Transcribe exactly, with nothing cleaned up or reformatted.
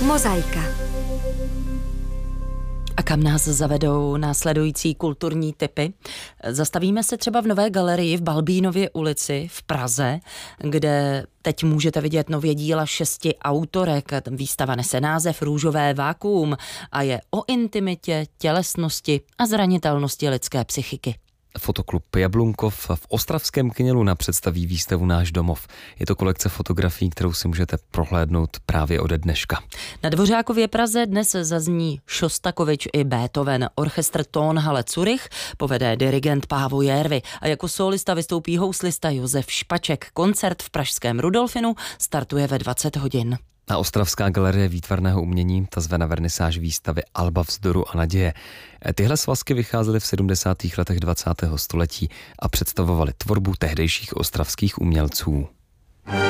Mozaika. A kam nás zavedou následující kulturní typy? Zastavíme se třeba v Nové galerii v Balbínově ulici v Praze, kde teď můžete vidět nově díla šesti autorek. Výstava nese název Růžové vákuum a je o intimitě, tělesnosti a zranitelnosti lidské psychiky. Fotoklub Jablunkov v ostravském Kněluna představí výstavu Náš domov. Je to kolekce fotografií, kterou si můžete prohlédnout právě ode dneška. Na Dvořákově Praze dnes zazní Šostakovič i Beethoven. Orchestr Tonhalle Zurich povede dirigent Pávo Järvi a jako solista vystoupí houslista Josef Špaček. Koncert v pražském Rudolfinu startuje ve dvacet hodin. A Ostravská galerie výtvarného umění ta zve na vernisáž výstavy Alba vzdoru a naděje. Tyhle svazky vycházely v sedmdesátých letech dvacátého století a představovaly tvorbu tehdejších ostravských umělců.